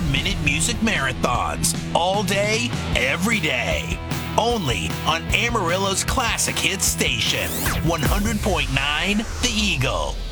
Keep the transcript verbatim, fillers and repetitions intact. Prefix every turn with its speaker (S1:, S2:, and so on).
S1: minute music marathons all day, every day. Only on Amarillo's classic hit station, one hundred point nine The Eagle.